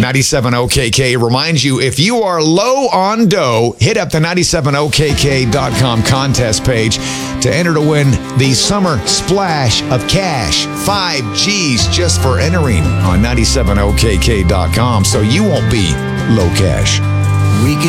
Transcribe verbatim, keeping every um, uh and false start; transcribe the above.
ninety-seven O K K reminds you, if you are low on dough, hit up the ninety-seven O K K dot com contest page to enter to win the summer splash of cash. Five G's just for entering on ninety-seven O K K dot com, so you won't be low cash. We could